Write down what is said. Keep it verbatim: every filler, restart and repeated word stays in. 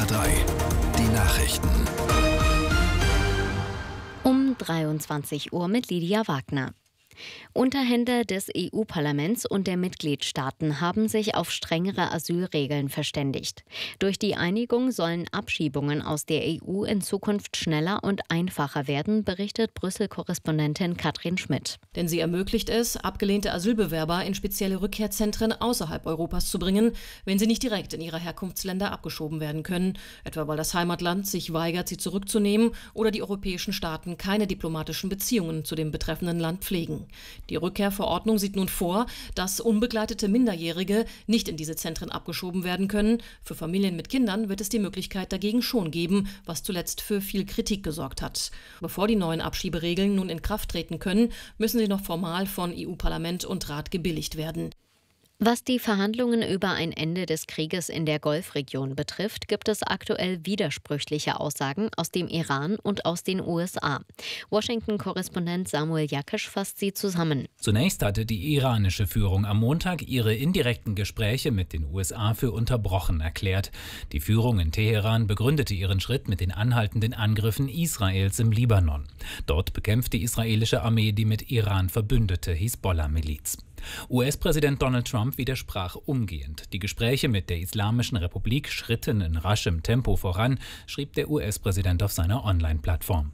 drei. Die Nachrichten. Um dreiundzwanzig Uhr mit Lydia Wagner. Unterhändler des E U-Parlaments und der Mitgliedstaaten haben sich auf strengere Asylregeln verständigt. Durch die Einigung sollen Abschiebungen aus der E U in Zukunft schneller und einfacher werden, berichtet Brüssel-Korrespondentin Katrin Schmidt. Denn sie ermöglicht es, abgelehnte Asylbewerber in spezielle Rückkehrzentren außerhalb Europas zu bringen, wenn sie nicht direkt in ihre Herkunftsländer abgeschoben werden können, etwa weil das Heimatland sich weigert, sie zurückzunehmen oder die europäischen Staaten keine diplomatischen Beziehungen zu dem betreffenden Land pflegen. Die Rückkehrverordnung sieht nun vor, dass unbegleitete Minderjährige nicht in diese Zentren abgeschoben werden können. Für Familien mit Kindern wird es die Möglichkeit dagegen schon geben, was zuletzt für viel Kritik gesorgt hat. Bevor die neuen Abschieberegeln nun in Kraft treten können, müssen sie noch formal von E U-Parlament und Rat gebilligt werden. Was die Verhandlungen über ein Ende des Krieges in der Golfregion betrifft, gibt es aktuell widersprüchliche Aussagen aus dem Iran und aus den U S A. Washington-Korrespondent Samuel Jakisch fasst sie zusammen. Zunächst hatte die iranische Führung am Montag ihre indirekten Gespräche mit den U S A für unterbrochen erklärt. Die Führung in Teheran begründete ihren Schritt mit den anhaltenden Angriffen Israels im Libanon. Dort bekämpft die israelische Armee die mit Iran verbündete Hisbollah-Miliz. U S-Präsident Donald Trump widersprach umgehend. Die Gespräche mit der Islamischen Republik schritten in raschem Tempo voran, schrieb der U S-Präsident auf seiner Online-Plattform.